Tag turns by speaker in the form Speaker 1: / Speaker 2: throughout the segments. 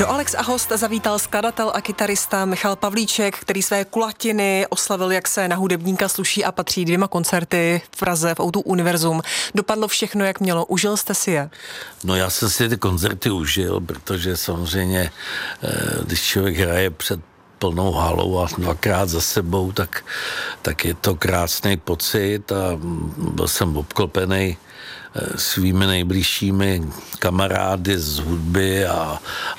Speaker 1: Do Alex a host zavítal skladatel a kytarista Michal Pavlíček, který své kulatiny oslavil, jak se na hudebníka sluší a patří, 2 koncerty v Praze v O2 Univerzum. Dopadlo všechno, jak mělo. Užil jste si je?
Speaker 2: No já jsem si ty koncerty užil, protože samozřejmě, když člověk hraje před plnou halou a 2krát za sebou, tak je to krásný pocit a byl jsem obklopený svými nejbližšími kamarády z hudby a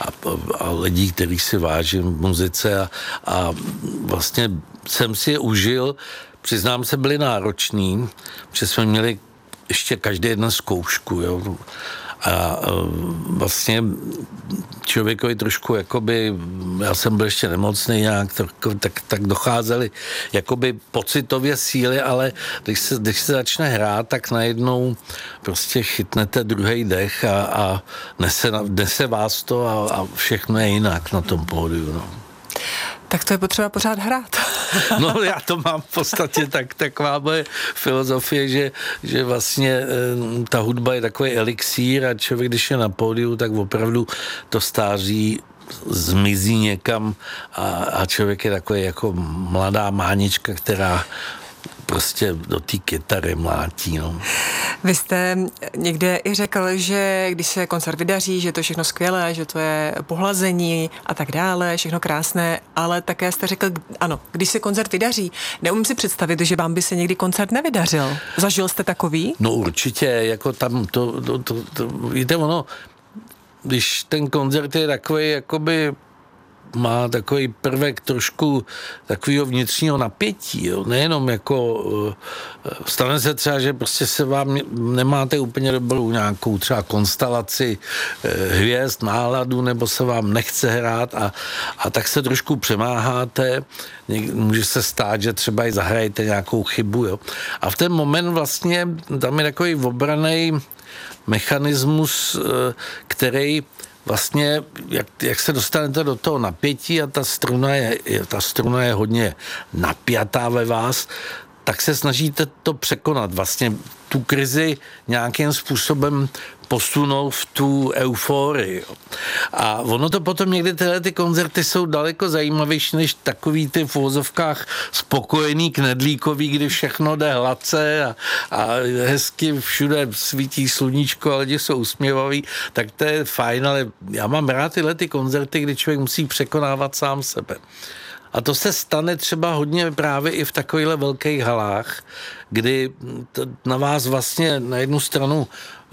Speaker 2: lidí, kterých si vážím v muzice a vlastně jsem si je užil. Přiznám se, byli náročný, protože jsme měli ještě každý jeden zkoušku, jo. A vlastně člověkovi trošku jakoby, já jsem byl ještě nemocný nějak, tak docházely jakoby pocitově síly, ale když se začne hrát, tak najednou prostě chytnete druhý dech a nese vás to a všechno je jinak na tom pódiu, no.
Speaker 1: Tak to je potřeba pořád hrát.
Speaker 2: No já to mám v podstatě taková moje filozofie, že vlastně ta hudba je takový elixír a člověk, když je na pódiu, tak opravdu to stáří zmizí někam a člověk je takový jako mladá mánička, která prostě do té kytary mlátí, no.
Speaker 1: Vy jste někde i řekl, že když se koncert vydaří, že to je všechno skvělé, že to je pohlazení a tak dále, všechno krásné, ale také jste řekl, ano, když se koncert vydaří, neumím si představit, že vám by se někdy koncert nevydařil. Zažil jste takový?
Speaker 2: No určitě, jako tam víte, ono, když ten koncert je takový, jakoby má takový prvek trošku takového vnitřního napětí, jo. Nejenom jako stane se třeba, že prostě se vám nemáte úplně dobrou nějakou třeba konstelaci hvězd, náladu, nebo se vám nechce hrát a tak se trošku přemáháte. Může se stát, že třeba i zahrajete nějakou chybu, jo. A v ten moment vlastně tam je takový obranný mechanismus, který vlastně, jak se dostanete do toho napětí a ta struna je hodně napjatá ve vás, tak se snažíte to překonat. Vlastně tu krizi nějakým způsobem posunout v tu euforii. A ono to potom někdy ty koncerty jsou daleko zajímavější než takový ty v uvozovkách spokojený knedlíkový, kdy všechno jde hladce a hezky všude svítí sluníčko a lidi jsou usměvaví, tak to je fajn, ale já mám rád tyhle ty koncerty, kdy člověk musí překonávat sám sebe. A to se stane třeba hodně právě i v takovýchhle velkých halách, kdy na vás vlastně na jednu stranu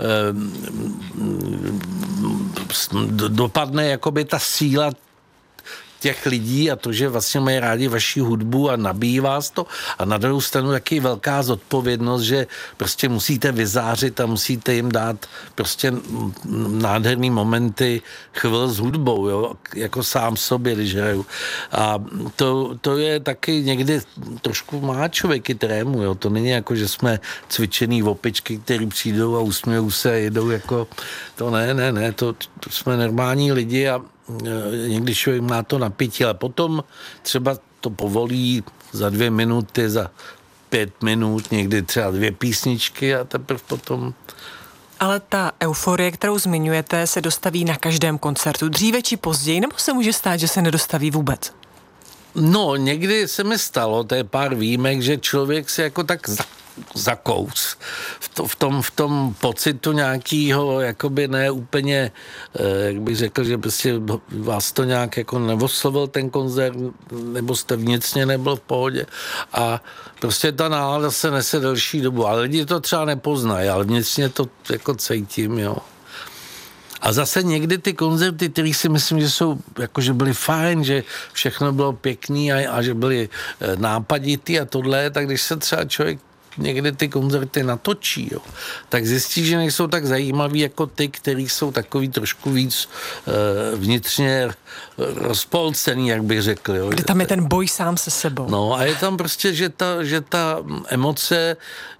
Speaker 2: dopadne jakoby ta síla těch lidí a to, že vlastně mají rádi vaši hudbu a nabíjí vás to a na druhou stranu taky velká zodpovědnost, že prostě musíte vyzářit a musíte jim dát prostě nádherný momenty chvil s hudbou, jo, jako sám sobě, když hraju. A to je taky někdy trošku má člověky trému, jo, to není jako, že jsme cvičený opičky, který přijdou a usmějou se a jedou jako, to ne, to jsme normální lidi a někdy člověk má to napětí, ale potom třeba to povolí za 2 minuty, za 5 minut, někdy třeba 2 písničky a teprve potom.
Speaker 1: Ale ta euforie, kterou zmiňujete, se dostaví na každém koncertu. Dříve či později, nebo se může stát, že se nedostaví vůbec?
Speaker 2: No, někdy se mi stalo, to je pár výjimek, že člověk se jako tak zakous v tom pocitu nějakýho, jakoby ne úplně, jak bych řekl, že prostě vás to nějak jako neoslovil ten koncert, nebo jste vnitřně nebyl v pohodě a prostě ta nálada se nese delší dobu, ale lidi to třeba nepoznají, ale vnitřně to jako cítím, jo. A zase někdy ty koncerty, které si myslím, že jsou, jakože byly fajn, že všechno bylo pěkný a že byly nápaditý a tohle, tak když se třeba člověk někdy ty koncerty natočí, jo, tak zjistí, že nejsou tak zajímavý jako ty, který jsou takový trošku víc vnitřně rozpolcený, jak bych řekl. Jo.
Speaker 1: Kde tam je ten boj sám se sebou.
Speaker 2: No a je tam prostě, že ta emoce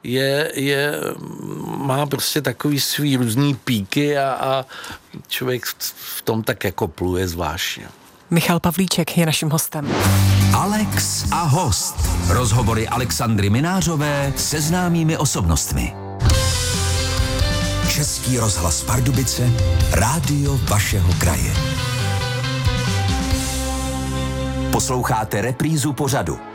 Speaker 2: má prostě takový svý různý píky a člověk v tom tak jako pluje zvláštně.
Speaker 1: Michal Pavlíček je naším hostem.
Speaker 3: Alex a host. Rozhovory Alexandry Minářové se známými osobnostmi. Český rozhlas Pardubice, rádio vašeho kraje. Posloucháte reprízu pořadu.